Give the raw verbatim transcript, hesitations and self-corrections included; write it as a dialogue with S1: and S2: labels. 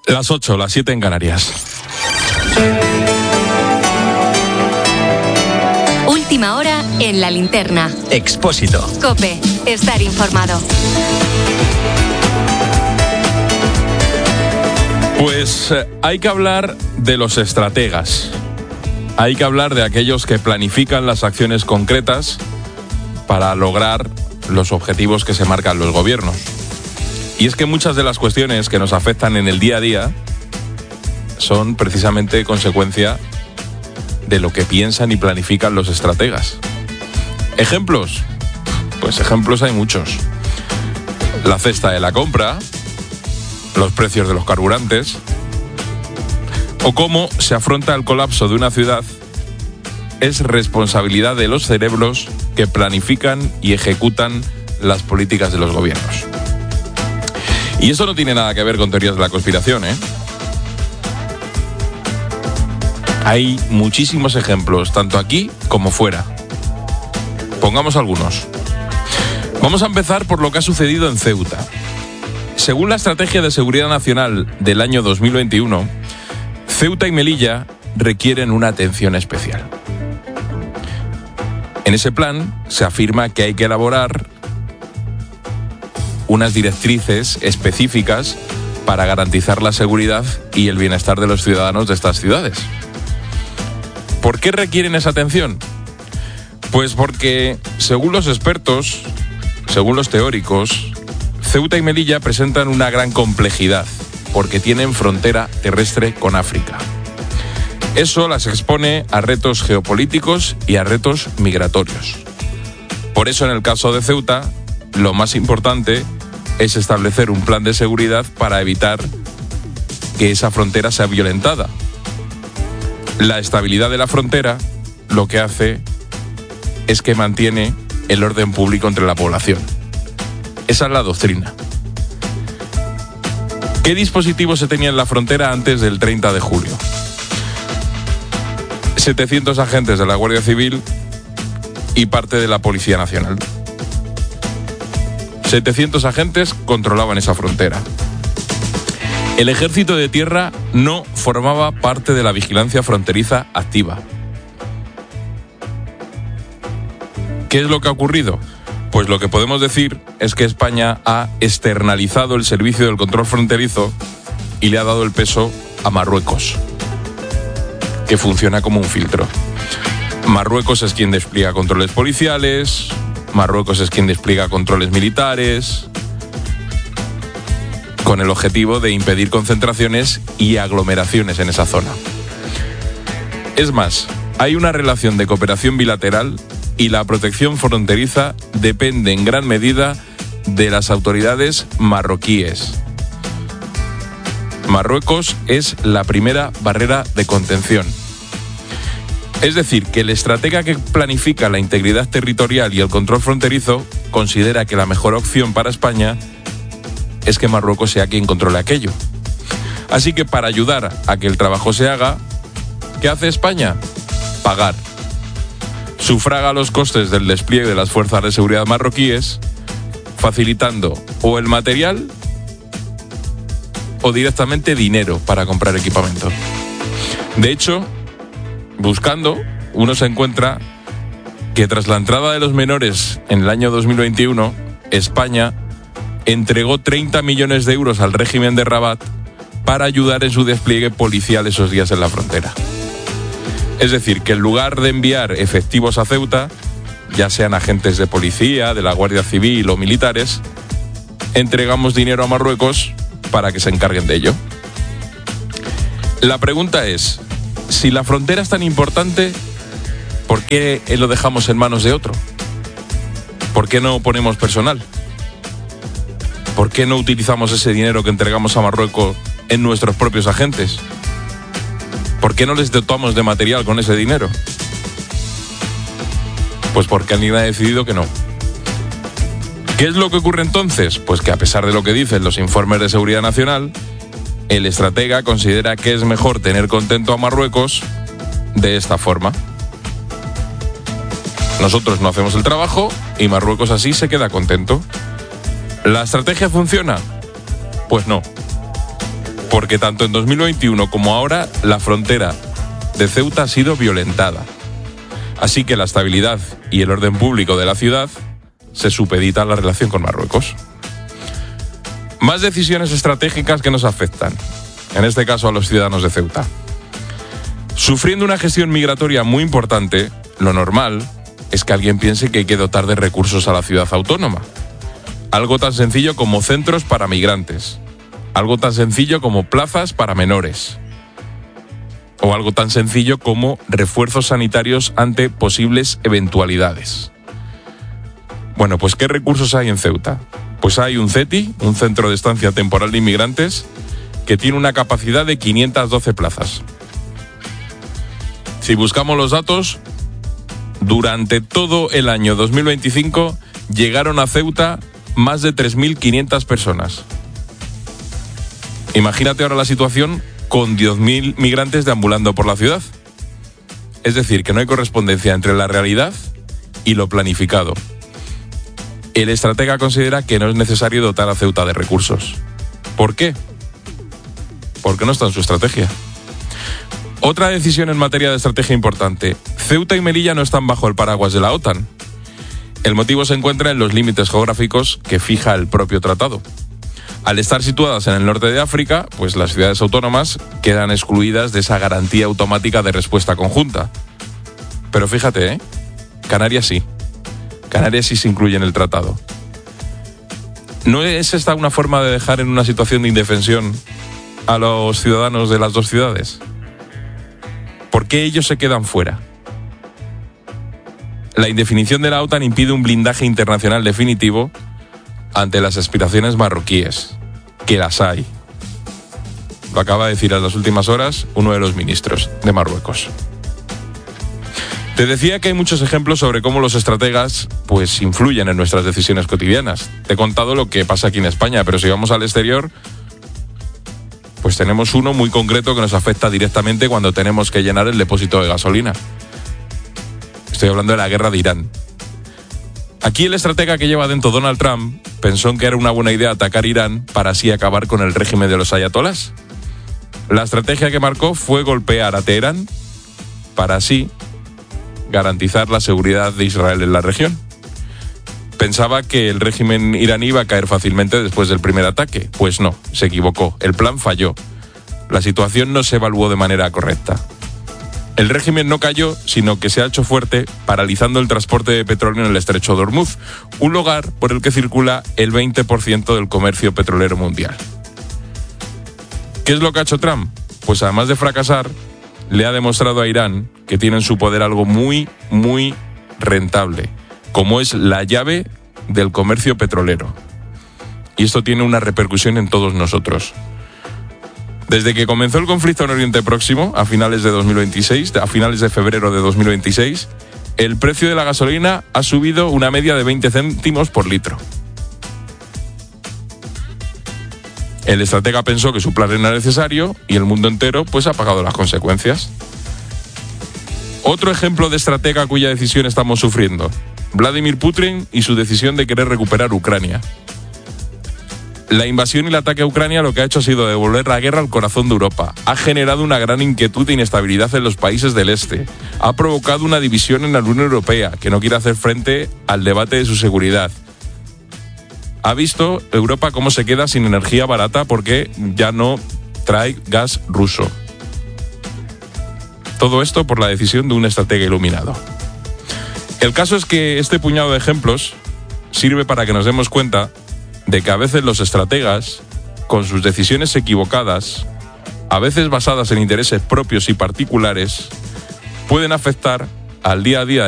S1: Las ocho, las siete en Canarias.
S2: Última hora en La Linterna.
S3: Expósito.
S2: COPE. Estar informado.
S1: Pues eh, hay que hablar de los estrategas. Hay que hablar de aquellos que planifican las acciones concretas para lograr los objetivos que se marcan los gobiernos. Y es que muchas de las cuestiones que nos afectan en el día a día son precisamente consecuencia de lo que piensan y planifican los estrategas. ¿Ejemplos? Pues ejemplos hay muchos. La cesta de la compra, los precios de los carburantes, o cómo se afronta el colapso de una ciudad es responsabilidad de los cerebros que planifican y ejecutan las políticas de los gobiernos. Y eso no tiene nada que ver con teorías de la conspiración, ¿eh? Hay muchísimos ejemplos, tanto aquí como fuera. Pongamos algunos. Vamos a empezar por lo que ha sucedido en Ceuta. Según la Estrategia de Seguridad Nacional del año dos mil veintiuno, Ceuta y Melilla requieren una atención especial. En ese plan se afirma que hay que elaborar unas directrices específicas para garantizar la seguridad y el bienestar de los ciudadanos de estas ciudades. ¿Por qué requieren esa atención? Pues porque, según los expertos, según los teóricos, Ceuta y Melilla presentan una gran complejidad, porque tienen frontera terrestre con África. Eso las expone a retos geopolíticos y a retos migratorios. Por eso, en el caso de Ceuta, lo más importante es establecer un plan de seguridad para evitar que esa frontera sea violentada. La estabilidad de la frontera lo que hace es que mantiene el orden público entre la población. Esa es la doctrina. ¿Qué dispositivos se tenía en la frontera antes del treinta de julio? setecientos agentes de la Guardia Civil y parte de la Policía Nacional. setecientos agentes controlaban esa frontera. El ejército de tierra no formaba parte de la vigilancia fronteriza activa. ¿Qué es lo que ha ocurrido? Pues lo que podemos decir es que España ha externalizado el servicio del control fronterizo y le ha dado el peso a Marruecos, que funciona como un filtro. Marruecos es quien despliega controles policiales, Marruecos es quien despliega controles militares, con el objetivo de impedir concentraciones y aglomeraciones en esa zona. Es más, hay una relación de cooperación bilateral y la protección fronteriza depende en gran medida de las autoridades marroquíes. Marruecos es la primera barrera de contención. Es decir, que el estratega que planifica la integridad territorial y el control fronterizo considera que la mejor opción para España es que Marruecos sea quien controle aquello. Así que para ayudar a que el trabajo se haga, ¿qué hace España? Pagar. Sufraga los costes del despliegue de las fuerzas de seguridad marroquíes, facilitando o el material o directamente dinero para comprar equipamiento. De hecho, buscando, uno se encuentra que tras la entrada de los menores en el año dos mil veintiuno, España entregó treinta millones de euros al régimen de Rabat para ayudar en su despliegue policial esos días en la frontera. Es decir, que en lugar de enviar efectivos a Ceuta, ya sean agentes de policía, de la Guardia Civil o militares, entregamos dinero a Marruecos para que se encarguen de ello. La pregunta es, si la frontera es tan importante, ¿por qué lo dejamos en manos de otro? ¿Por qué no ponemos personal? ¿Por qué no utilizamos ese dinero que entregamos a Marruecos en nuestros propios agentes? ¿Por qué no les dotamos de material con ese dinero? Pues porque alguien ha decidido que no. ¿Qué es lo que ocurre entonces? Pues que a pesar de lo que dicen los informes de seguridad nacional, el estratega considera que es mejor tener contento a Marruecos de esta forma. Nosotros no hacemos el trabajo y Marruecos así se queda contento. ¿La estrategia funciona? Pues no. porque tanto en dos mil veintiuno como ahora la frontera de Ceuta ha sido violentada. Así que la estabilidad y el orden público de la ciudad se supedita a la relación con Marruecos. Más decisiones estratégicas que nos afectan, en este caso a los ciudadanos de Ceuta. Sufriendo una gestión migratoria muy importante, lo normal es que alguien piense que hay que dotar de recursos a la ciudad autónoma. Algo tan sencillo como centros para migrantes, algo tan sencillo como plazas para menores, o algo tan sencillo como refuerzos sanitarios ante posibles eventualidades. Bueno, pues ¿qué recursos hay en Ceuta? Pues hay un C E T I, un Centro de Estancia Temporal de Inmigrantes, que tiene una capacidad de quinientas doce plazas. Si buscamos los datos, durante todo el año dos mil veinticinco llegaron a Ceuta más de tres mil quinientas personas. Imagínate ahora la situación con diez mil migrantes deambulando por la ciudad. Es decir, que no hay correspondencia entre la realidad y lo planificado. El estratega considera que no es necesario dotar a Ceuta de recursos. ¿Por qué? Porque no está en su estrategia. Otra decisión en materia de estrategia importante. Ceuta y Melilla no están bajo el paraguas de la OTAN. El motivo se encuentra en los límites geográficos que fija el propio tratado. Al estar situadas en el norte de África, pues las ciudades autónomas quedan excluidas de esa garantía automática de respuesta conjunta. Pero fíjate, ¿eh? Canarias sí. Canarias sí se incluye en el tratado. ¿No es esta una forma de dejar en una situación de indefensión a los ciudadanos de las dos ciudades? ¿Por qué ellos se quedan fuera? La indefinición de la OTAN impide un blindaje internacional definitivo ante las aspiraciones marroquíes, que las hay. Lo acaba de decir en las últimas horas uno de los ministros de Marruecos. Te decía que hay muchos ejemplos sobre cómo los estrategas pues influyen en nuestras decisiones cotidianas. Te he contado lo que pasa aquí en España, pero si vamos al exterior, pues tenemos uno muy concreto que nos afecta directamente cuando tenemos que llenar el depósito de gasolina. Estoy hablando de la guerra de Irán. Aquí el estratega que lleva dentro Donald Trump pensó que era una buena idea atacar Irán para así acabar con el régimen de los ayatolás. La estrategia que marcó fue golpear a Teherán para así garantizar la seguridad de Israel en la región. Pensaba que el régimen iraní iba a caer fácilmente después del primer ataque. Pues no, se equivocó. El plan falló. La situación no se evaluó de manera correcta. El régimen no cayó, sino que se ha hecho fuerte, paralizando el transporte de petróleo en el estrecho de Hormuz, un lugar por el que circula el veinte por ciento del comercio petrolero mundial. ¿Qué es lo que ha hecho Trump? Pues además de fracasar, le ha demostrado a Irán que tiene en su poder algo muy, muy rentable, como es la llave del comercio petrolero. Y esto tiene una repercusión en todos nosotros. Desde que comenzó el conflicto en Oriente Próximo, a finales de dos mil veintiséis, a finales de febrero de dos mil veintiséis, el precio de la gasolina ha subido una media de veinte céntimos por litro. El estratega pensó que su plan era necesario y el mundo entero pues ha pagado las consecuencias. Otro ejemplo de estratega cuya decisión estamos sufriendo: Vladimir Putin y su decisión de querer recuperar Ucrania. La invasión y el ataque a Ucrania lo que ha hecho ha sido devolver la guerra al corazón de Europa. Ha generado una gran inquietud e inestabilidad en los países del este. Ha provocado una división en la Unión Europea, que no quiere hacer frente al debate de su seguridad. Ha visto Europa cómo se queda sin energía barata porque ya no trae gas ruso. Todo esto por la decisión de un estratega iluminado. El caso es que este puñado de ejemplos sirve para que nos demos cuenta de que a veces los estrategas, con sus decisiones equivocadas, a veces basadas en intereses propios y particulares, pueden afectar al día a día